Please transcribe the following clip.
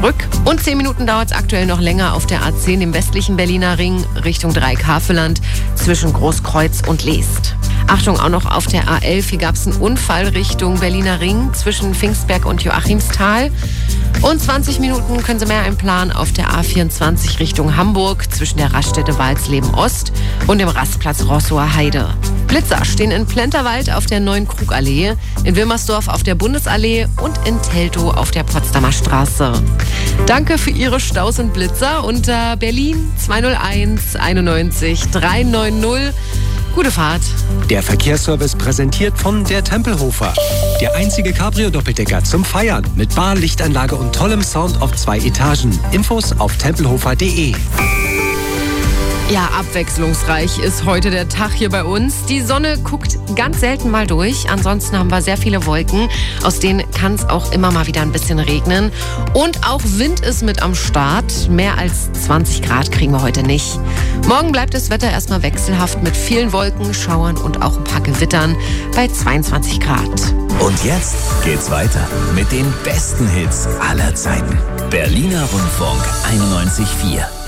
zurück. Und 10 Minuten dauert es aktuell noch länger auf der A10 im westlichen Berliner Ring Richtung Dreieck-Havelland zwischen Großkreuz und Leest. Achtung, auch noch auf der A11, hier gab es einen Unfall Richtung Berliner Ring zwischen Pfingstberg und Joachimsthal. Und 20 Minuten können Sie mehr einplanen auf der A24 Richtung Hamburg zwischen der Raststätte Walsleben Ost und dem Rastplatz Rossower Heide. Blitzer stehen in Plenterwald auf der Neuen Krugallee, in Wilmersdorf auf der Bundesallee und in Teltow auf der Potsdamer Straße. Danke für Ihre Staus und Blitzer unter Berlin 201 91 390. Gute Fahrt. Der Verkehrsservice präsentiert von der Tempelhofer. Der einzige Cabrio-Doppeldecker zum Feiern mit Bar, Lichtanlage und tollem Sound auf 2 Etagen. Infos auf tempelhofer.de. Ja, abwechslungsreich ist heute der Tag hier bei uns. Die Sonne guckt ganz selten mal durch. Ansonsten haben wir sehr viele Wolken. Aus denen kann es auch immer mal wieder ein bisschen regnen. Und auch Wind ist mit am Start. Mehr als 20 Grad kriegen wir heute nicht. Morgen bleibt das Wetter erstmal wechselhaft mit vielen Wolken, Schauern und auch ein paar Gewittern bei 22 Grad. Und jetzt geht's weiter mit den besten Hits aller Zeiten. Berliner Rundfunk 91,4.